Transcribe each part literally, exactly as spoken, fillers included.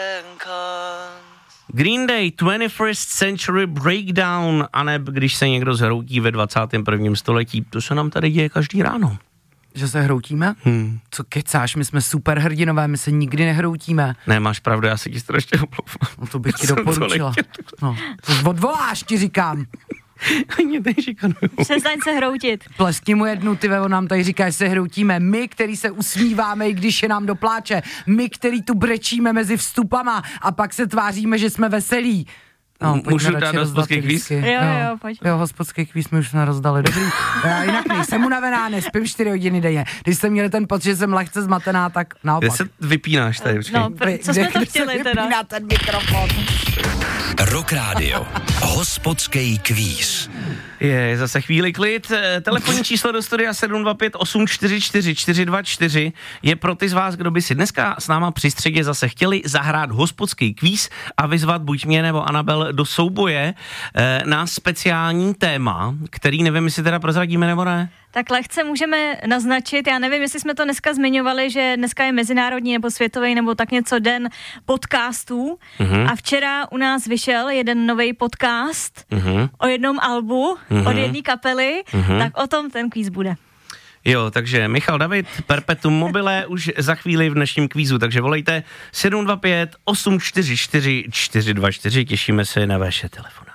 Green Day, twenty-first Century Breakdown, aneb když se někdo zhroutí ve dvacátém prvním století. To se nám tady děje každý ráno. Že se hroutíme? Hmm. Co kecáš, my jsme superhrdinové, my se nikdy nehroutíme. Ne, máš pravdu, já se ti strašně omlouvám. No to bych ti doporučila. No, to odvoláš, ti říkám. Ani tady šikanuju. Přestaň se hroutit. Pleskni mu jednu, ty on nám tady říká, že se hroutíme. My, který se usmíváme, i když je nám dopláče. My, který tu brečíme mezi vstupama a pak se tváříme, že jsme veselí. No, můžu dát hospodský kvíz? Jo, jo, pojď. Jo, hospodský kvíz my už jsme rozdali. Dobrý. Já jinak nejsem unavená, nespím čtyři hodiny denně. Když jste měli ten pocit, že jsem lehce zmatená, tak naopak. Kde se vypínáš tady, počkej. No, pr- co jsme to chtěli se teda? vypíná ten mikrofon. Rock Radio. Hospodský kvíz. Je zase chvíli klid. Telefonní číslo do studia sedm dva pět osm čtyři čtyři čtyři dva čtyři je pro ty z vás, kdo by si dneska s náma při středě zase chtěli zahrát hospodský kvíz a vyzvat buď mě nebo Anabel do souboje eh, na speciální téma, který nevím, jestli teda prozradíme nebo ne. Tak lehce můžeme naznačit, já nevím, jestli jsme to dneska zmiňovali, že dneska je mezinárodní nebo světový nebo tak něco den podcastů mm-hmm. a včera u nás vyšel jeden nový podcast mm-hmm. o jednom albu mm-hmm. od jedné kapely, mm-hmm. tak o tom ten kvíz bude. Jo, takže Michal David, Perpetuum mobile už za chvíli v dnešním kvízu, takže volejte sedm dva pět osm čtyři čtyři čtyři dva čtyři, těšíme se na vaše telefonáty.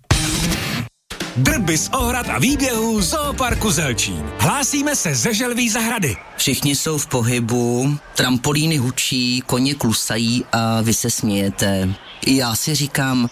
Drby z ohrad a výběhů Zooparku Zelčín. Hlásíme se ze Želví zahrady. Všichni jsou v pohybu, trampolíny hučí, koně klusají a vy se smějete. Já si říkám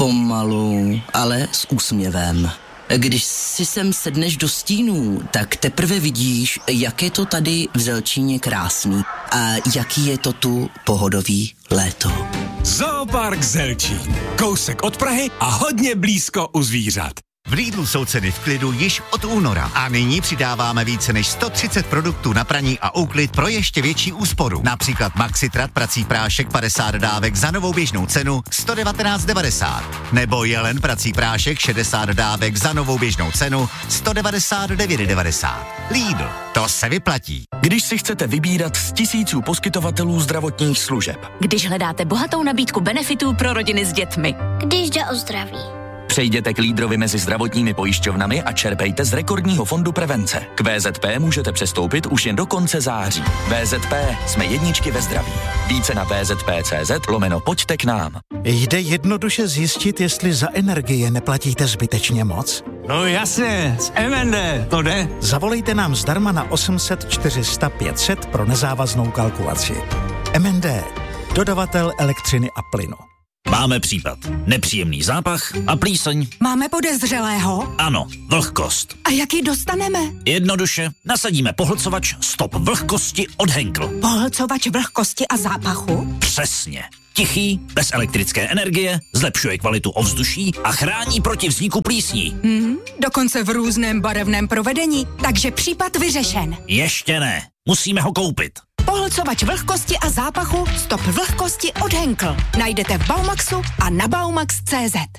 pomalu, ale s úsměvem. Když si sem sedneš do stínů, tak teprve vidíš, jak je to tady v Zelčíně krásný a jaký je to tu pohodový léto. Zoopark Zelčín. Kousek od Prahy a hodně blízko u zvířat. V Lidlu jsou ceny v klidu již od února a nyní přidáváme více než sto třicet produktů na praní a úklid pro ještě větší úsporu. Například Maxitrat prací prášek padesát dávek za novou běžnou cenu sto devatenáct devadesát. Nebo Jelen prací prášek šedesát dávek za novou běžnou cenu sto devadesát devět devadesát. Lidl, to se vyplatí. Když si chcete vybírat z tisíců poskytovatelů zdravotních služeb. Když hledáte bohatou nabídku benefitů pro rodiny s dětmi. Když jde o zdraví. Přejděte k lídrovi mezi zdravotními pojišťovnami a čerpejte z rekordního fondu prevence. K V Z P můžete přestoupit už jen do konce září. V Z P, jsme jedničky ve zdraví. Více na vzp.cz lomeno pojďte k nám. Jde jednoduše zjistit, jestli za energie neplatíte zbytečně moc? No jasně, z M N D, to jde. Zavolejte nám zdarma na osm set čtyři sta pět set pro nezávaznou kalkulaci. M N D, dodavatel elektřiny a plynu. Máme případ. Nepříjemný zápach a plíseň. Máme podezřelého? Ano, vlhkost. A jak ji dostaneme? Jednoduše, nasadíme pohlcovač Stop vlhkosti od Henkel. Pohlcovač vlhkosti a zápachu? Přesně. Tichý, bez elektrické energie, zlepšuje kvalitu ovzduší a chrání proti vzniku plísní. Hmm, dokonce v různém barevném provedení, takže případ vyřešen. Ještě ne, musíme ho koupit. Pohlcovač vlhkosti a zápachu Stop vlhkosti od Henkel. Najdete v Baumaxu a na baumax tečka cé zet.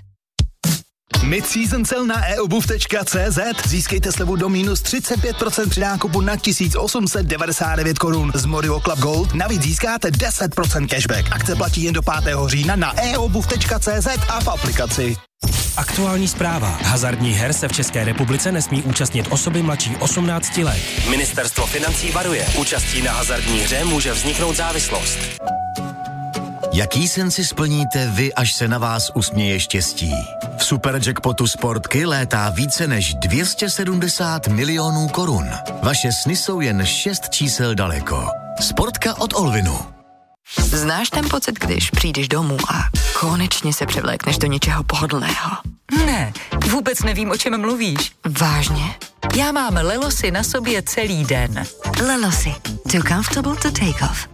Mid-season sale na e obuv tečka cé zet. Získejte slevu do minus třicet pět procent při nákupu na tisíc osm set devadesát devět korun. Z Morio Club Gold navíc získáte deset procent cashback. Akce platí jen do pátého října na e obuv tečka cé zet a v aplikaci. Aktuální zpráva. Hazardních her se v České republice nesmí účastnit osoby mladší osmnácti let. Ministerstvo financí varuje. Účastí na hazardní hře může vzniknout závislost. Jaký sen si splníte vy, až se na vás usměje štěstí? V Superjackpotu Sportky létá více než dvě stě sedmdesát milionů korun. Vaše sny jsou jen šest čísel daleko. Sportka od Olvinu. Znáš ten pocit, když přijdeš domů a konečně se převlékneš do něčeho pohodlného? Ne, vůbec nevím, o čem mluvíš. Vážně? Já mám Lelosy na sobě celý den. Lelosy. Too comfortable to take off.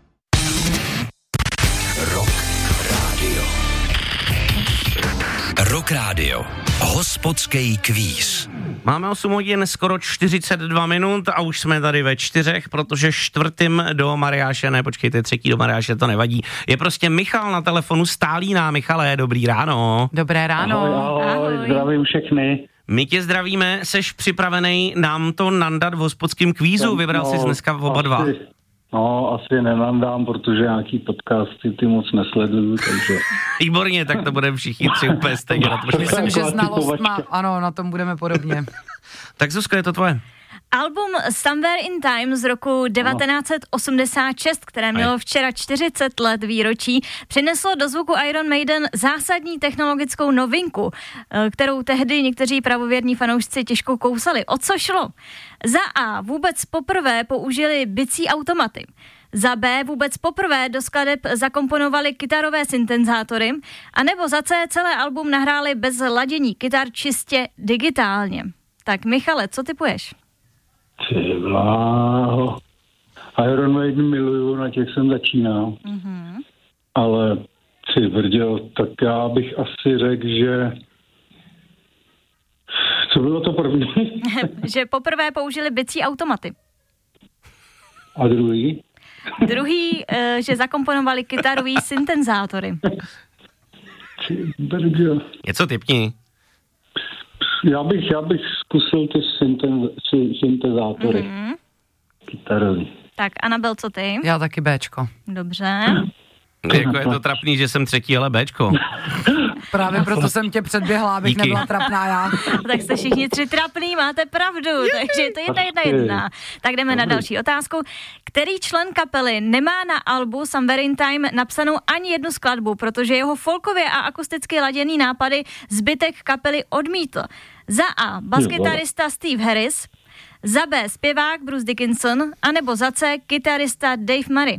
Rock Radio. Rock Radio. Hospodský kvíz. Máme osm hodin, skoro čtyřicet dva minut a už jsme tady ve čtyřech, protože čtvrtým do Mariáše, ne počkejte, třetí do Mariáše, to nevadí. Je prostě Michal na telefonu, Stálína. Michale, dobrý ráno. Dobré ráno. Ahoj, ahoj, ahoj. Zdravím všechny. My tě zdravíme, seš připravený nám to nandat v hospodském kvízu, vybral no, jsi dneska oba dva. Asi, No, asi nenandám, protože nějaký podcasty ty moc nesleduju, takže... Výborně, tak to budeme všichni tři úplně stejně. Myslím, že znalost má, ano, na tom budeme podobně. Tak Zuzko, je to tvoje. Album Somewhere in Time z roku devatenáct set osmdesát šest, které mělo včera čtyřicet let výročí, přineslo do zvuku Iron Maiden zásadní technologickou novinku, kterou tehdy někteří pravověrní fanoušci těžko kousali. O co šlo? Za A vůbec poprvé použili bicí automaty. Za B vůbec poprvé do skladeb zakomponovali kytarové syntezátory, anebo za C celé album nahráli bez ladění kytar čistě digitálně. Tak Michale, co typuješ? Ty bláho. Iron Maiden miluju, na těch jsem začínal. Mm-hmm. Ale ty brděl, tak já bych asi řekl, že... Co bylo to první? Že poprvé použili bicí automaty. A druhý? Druhý, že zakomponovali kytarový syntezátory. Ty brděl. Něco typni. Já bych, já bych zkusil ty syntez, syntezátory. Mm-hmm. Kytarový. Tak Anabel, co ty? Já taky Bčko. Dobře. Jako je to trapný, že jsem třetí, ale Bčko. Právě proto jsem tě předběhla, abych Díky. nebyla trapná já. Tak jste všichni tři trapný, máte pravdu, takže je to jedna, jedna, jedna. Tak jdeme na další otázku. Který člen kapely nemá na albu Somewhere in Time napsanou ani jednu skladbu, protože jeho folkově a akusticky laděný nápady zbytek kapely odmítl? Za A baskytarista Steve Harris, za B zpěvák Bruce Dickinson, anebo za C kytarista Dave Murray.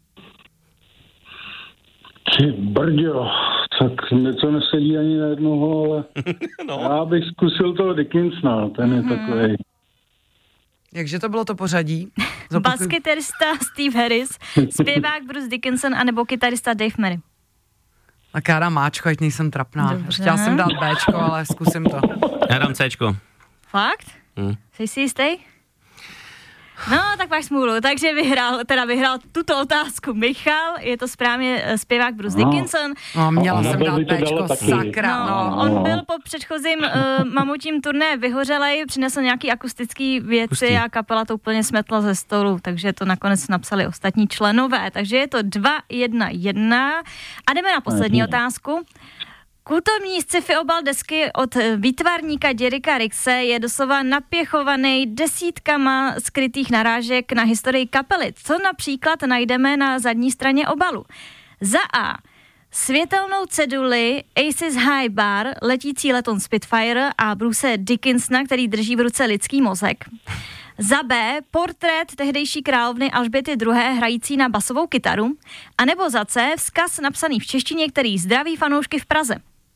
Ty brďo, tak něco nesedí ani na jednoho, ale no. Já bych zkusil toho Dickinsona, ten je mm. takovej. Jakže to bylo to pořadí? Baskytarista Steve Harris, zpěvák Bruce Dickinson, anebo kytarista Dave Murray. Tak já dám Máčko, ať nejsem trapná. Dobře. Chtěla jsem dát Bčko, ale zkusím to. Já dám Cčko. Fakt? Hmm. Jsi si jistý? No, tak máš smůlu, takže vyhrál, teda vyhrál tuto otázku Michal, je to správně zpěvák Bruce no. Dickinson. No, měla jsem dát Bčko, sakra. No, no. On byl po předchozím uh, mamutím turné vyhořelej, přinesl nějaký akustický věci Pustý. A kapela to úplně smetla ze stolu, takže to nakonec napsali ostatní členové, takže je to dva jedna jedna a jdeme na poslední otázku. Kultovní sci-fi obal desky od výtvarníka Derricka Rixe je doslova napěchovaný desítkama skrytých narážek na historii kapely. Co například najdeme na zadní straně obalu? Za A. Světelnou ceduli Aces High Bar, letící leton Spitfire a Bruce Dickinsona, který drží v ruce lidský mozek. Za B. Portrét tehdejší královny Alžběty druhé. hrající na basovou kytaru. A nebo za C. Vzkaz napsaný v češtině, který zdraví fanoušky v Praze.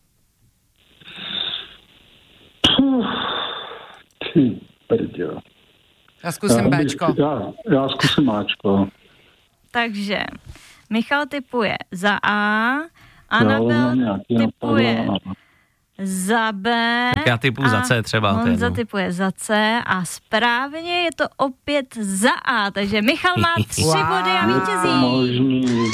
Ty brďo. Já zkusím já Bčko. Já, já zkusím Ačko. Takže Michal tipuje za A, Anabel tipuje za B. Tak já tipuju za C třeba. Honza tipuje za C a správně je to opět za A, takže Michal má tři wow. body a vítězí. Možný.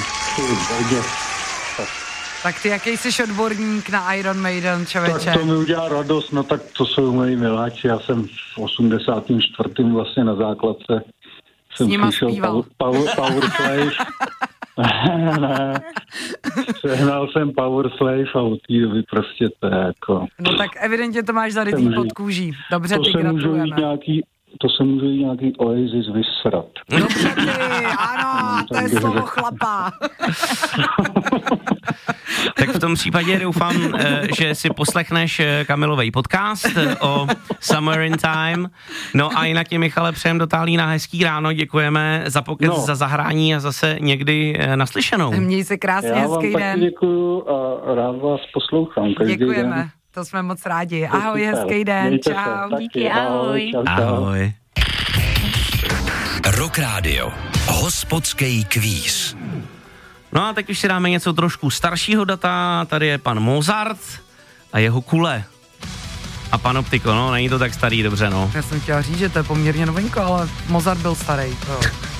Tak ty jaký jsi odborník na Iron Maiden, člověče? Tak to mi udělá radost, no tak to jsou moji miláči. Já jsem v osmdesátém čtvrtém vlastně na základce jsem slyšel Power, Power Slave. Ne, sehnal jsem Power Slave a od té doby prostě to je jako... No tak evidentně to máš zarytý pod kůží. Dobře, ty gratulujeme. Nějaký, to se může jít nějaký Oasis vysrat. Dobře ty, ano, to je slovo chlapa. Tak v tom případě doufám, že si poslechneš Kamilovej podcast o Summer in Time. No a jinak je Michale přejem dotáhlý na hezký ráno. Děkujeme za pokec, no. za zahrání a zase někdy naslyšenou. Měj se krásně, hezký den. Já vám taky děkuju a rád vás poslouchám. Děkujeme, den. To jsme moc rádi. Ahoj, hezký den. Mějte čau. Se, díky, ahoj. Ahoj. ahoj. Rock Radio. Hospodský kvíz. No a teď už si dáme něco trošku staršího data. Tady je pan Mozart a jeho kule. A Panoptiko, no, není to tak starý, dobře, no. Já jsem chtěla říct, že to je poměrně novinko, ale Mozart byl starý. To.